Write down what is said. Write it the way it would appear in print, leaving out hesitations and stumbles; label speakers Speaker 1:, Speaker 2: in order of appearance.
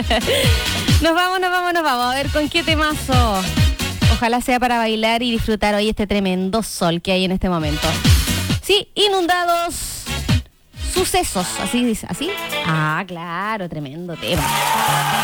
Speaker 1: Nos vamos. A ver, ¿con qué temazo? Ojalá sea para bailar y disfrutar hoy este tremendo sol que hay en este momento. Sí, inundados, sucesos, así dice, ¿así? Ah, claro, tremendo tema.